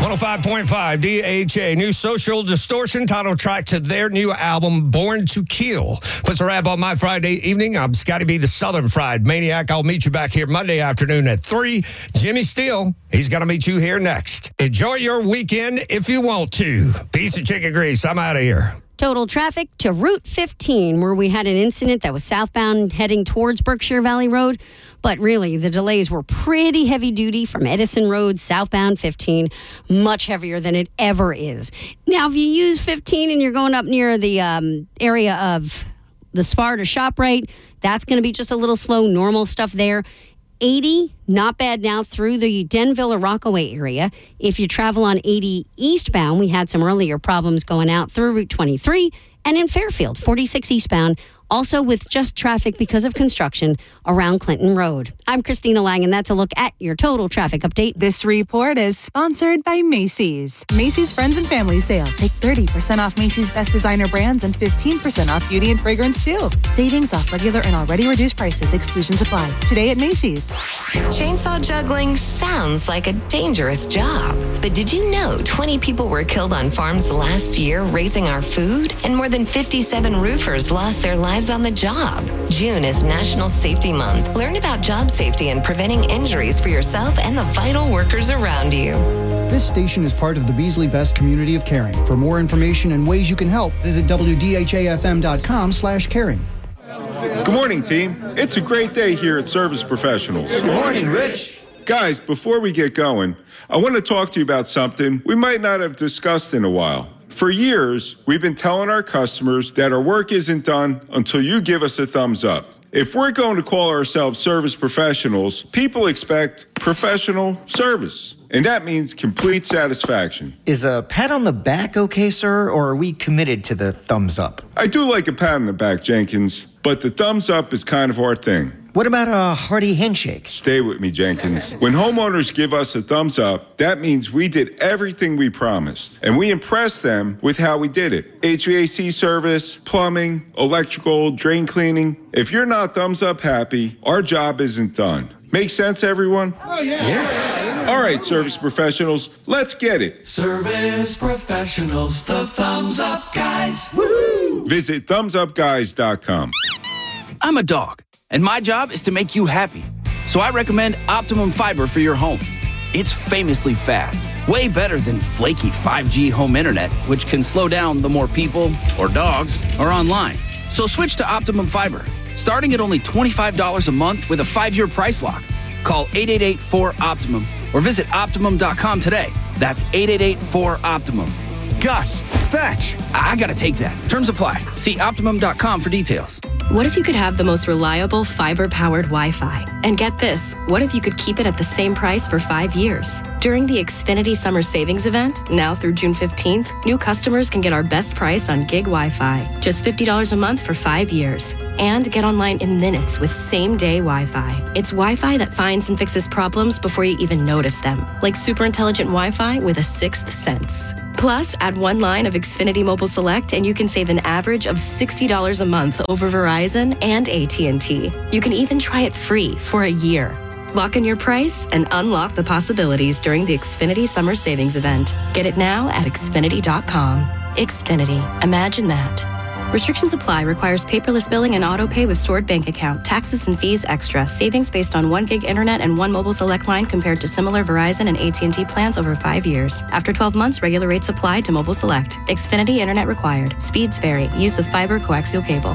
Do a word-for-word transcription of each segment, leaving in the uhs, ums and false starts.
one oh five point five D H A, new Social Distortion title track to their new album, Born to Kill. Puts a wrap on my Friday evening. I'm Scotty B, the Southern Fried Maniac. I'll meet you back here Monday afternoon at three. Jimmy Steele, he's going to meet you here next. Enjoy your weekend if you want to. Piece of chicken grease. I'm out of here. Total traffic to Route fifteen, where we had an incident that was southbound heading towards Berkshire Valley Road. But really, the delays were pretty heavy duty from Edison Road, southbound fifteen, much heavier than it ever is. Now, if you use fifteen and you're going up near the um, area of the Sparta ShopRite, that's going to be just a little slow, normal stuff there. eighty, not bad now through the Denville or Rockaway area. If you travel on eighty eastbound, we had some earlier problems going out through Route twenty-three. And in Fairfield, forty-six eastbound, also with just traffic because of construction around Clinton Road. I'm Christina Lang, and that's a look at your total traffic update. This report is sponsored by Macy's. Macy's Friends and Family Sale. Take thirty percent off Macy's best designer brands and fifteen percent off beauty and fragrance too. Savings off regular and already reduced prices. Exclusions apply. Today at Macy's. Chainsaw juggling sounds like a dangerous job. But did you know twenty people were killed on farms last year raising our food? And more than fifty-seven roofers lost their lives on the job. June is National Safety Month. Learn about job safety and preventing injuries for yourself and the vital workers around you. This station is part of the Beasley Best community of caring. For more information and ways you can help, visit W D H A F M dot com slash caring. Good morning, team. It's a great day here at Service Professionals. Good morning, Rich. Guys, before we get going, I want to talk to you about something we might not have discussed in a while. For years, we've been telling our customers that our work isn't done until you give us a thumbs up. If we're going to call ourselves service professionals, people expect professional service, and that means complete satisfaction. Is a pat on the back okay, sir, or are we committed to the thumbs up? I do like a pat on the back, Jenkins, but the thumbs up is kind of our thing. What about a hearty handshake? Stay with me, Jenkins. When homeowners give us a thumbs up, that means we did everything we promised, and we impressed them with how we did it. H V A C service, plumbing, electrical, drain cleaning. If you're not thumbs up happy, our job isn't done. Make sense, everyone? Oh, yeah. Yeah. All right, service professionals, let's get it. Service professionals, the thumbs up guys. Woo! Visit thumbs up guys dot com. I'm a dog, and my job is to make you happy. So I recommend Optimum Fiber for your home. It's famously fast, way better than flaky five G home internet, which can slow down the more people or dogs are online. So switch to Optimum Fiber, starting at only twenty-five dollars a month with a five-year price lock. Call eight eight eight, four, OPTIMUM or visit optimum dot com today. That's eight eight eight, four, OPTIMUM. Gus, fetch! I gotta take that. Terms apply. See optimum dot com for details. What if you could have the most reliable fiber-powered Wi-Fi? And get this, what if you could keep it at the same price for five years? During the Xfinity Summer Savings Event, now through June fifteenth, new customers can get our best price on gig Wi-Fi. Just fifty dollars a month for five years. And get online in minutes with same-day Wi-Fi. It's Wi-Fi that finds and fixes problems before you even notice them. Like super intelligent Wi-Fi with a sixth sense. Plus, add one line of Xfinity Mobile Select and you can save an average of sixty dollars a month over Verizon and A T and T. You can even try it free for a year. Lock in your price and unlock the possibilities during the Xfinity Summer Savings Event. Get it now at Xfinity dot com. Xfinity. Imagine that. Restrictions apply. Requires paperless billing and auto pay with stored bank account. Taxes and fees extra. Savings based on one gig internet and one mobile select line compared to similar Verizon and A T and T plans over five years. After twelve months, regular rates apply to mobile select. Xfinity internet required. Speeds vary. Use of fiber coaxial cable.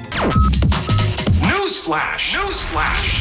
Newsflash! Newsflash!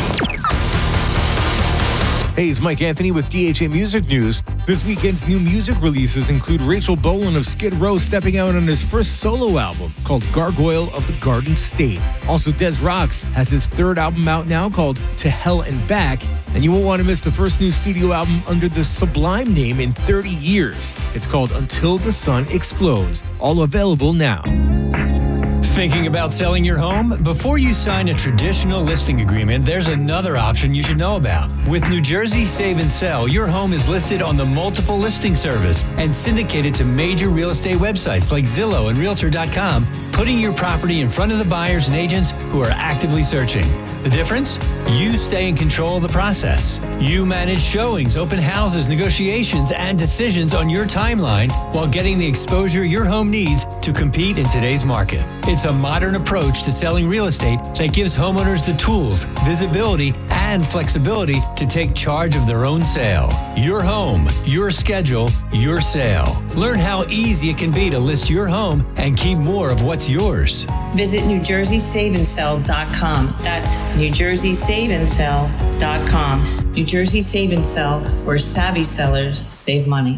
Hey, it's Mike Anthony with D H A Music News. This weekend's new music releases include Rachel Bolan of Skid Row stepping out on his first solo album called Gargoyle of the Garden State. Also, Des Rocks has his third album out now called To Hell and Back. And you won't want to miss the first new studio album under the Sublime name in thirty years. It's called Until the Sun Explodes. All available now. Thinking about selling your home? Before you sign a traditional listing agreement, there's another option you should know about. With New Jersey Save and Sell, your home is listed on the multiple listing service and syndicated to major real estate websites like Zillow and Realtor dot com, putting your property in front of the buyers and agents who are actively searching. The difference? You stay in control of the process. You manage showings, open houses, negotiations, and decisions on your timeline while getting the exposure your home needs to compete in today's market. It's a modern approach to selling real estate that gives homeowners the tools, visibility, and flexibility to take charge of their own sale. Your home, your schedule, your sale. Learn how easy it can be to list your home and keep more of what's yours. Visit New Jersey Save and Sell dot com. That's New Jersey Save and Sell dot com. New Jersey Save and Sell, where savvy sellers save money.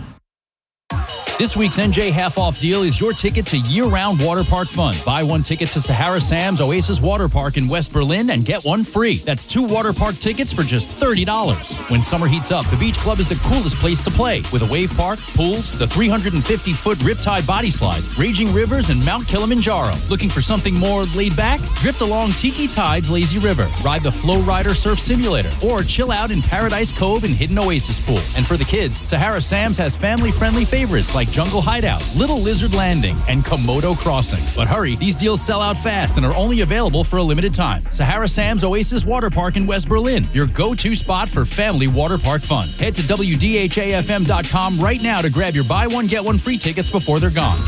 This week's N J half-off deal is your ticket to year-round water park fun. Buy one ticket to Sahara Sam's Oasis Water Park in West Berlin and get one free. That's two water park tickets for just thirty dollars. When summer heats up, the Beach Club is the coolest place to play, with a wave park, pools, the three hundred fifty foot Riptide Body Slide, raging rivers, and Mount Kilimanjaro. Looking for something more laid back? Drift along Tiki Tide's Lazy River, ride the Flow Rider Surf Simulator, or chill out in Paradise Cove and Hidden Oasis Pool. And for the kids, Sahara Sam's has family-friendly favorites like Jungle Hideout, Little Lizard Landing, and Komodo Crossing. But hurry, these deals sell out fast and are only available for a limited time. Sahara Sam's Oasis Water Park in West Berlin, your go-to spot for family water park fun. Head to W D H A F M dot com right now to grab your buy one, get one free tickets before they're gone.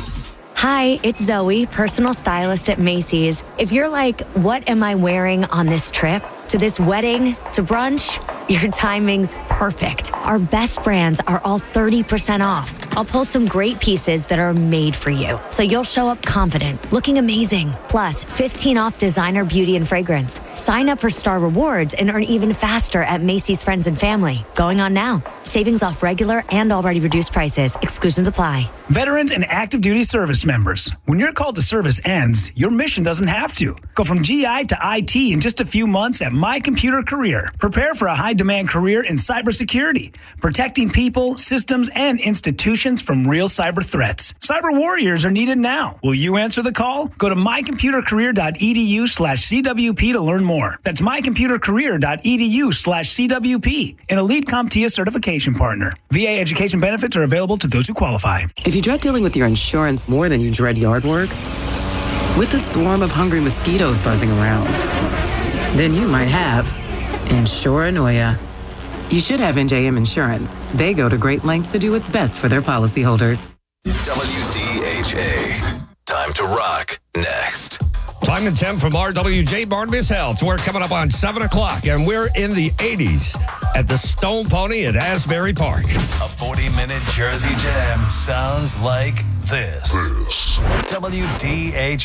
Hi, it's Zoe, personal stylist at Macy's. If you're like, what am I wearing on this trip? To this wedding? To brunch? Your timing's perfect. Our best brands are all thirty percent off. I'll pull some great pieces that are made for you, so you'll show up confident, looking amazing. Plus, fifteen off designer beauty and fragrance. Sign up for Star Rewards and earn even faster at Macy's Friends and Family. Going on now. Savings off regular and already reduced prices. Exclusions apply. Veterans and active duty service members. When your call to service ends, your mission doesn't have to. Go from G I to I T in just a few months at My Computer Career. Prepare for a high-demand career in cybersecurity, protecting people, systems, and institutions from real cyber threats. Cyber warriors are needed now. Will you answer the call? Go to my computer career dot e d u slash c w p to learn more. That's my computer career dot e d u slash c w p, an elite CompTIA certification partner. V A education benefits are available to those who qualify. If you dread dealing with your insurance more than you dread yard work, with a swarm of hungry mosquitoes buzzing around, then you might have Insuranoia. You should have N J M Insurance. They go to great lengths to do what's best for their policyholders. W D H A. Time to rock next. Time and temp from R W J Barnabas Health. We're coming up on seven o'clock, and we're in the eighties at the Stone Pony at Asbury Park. A forty-minute Jersey Jam sounds like this. this. W D H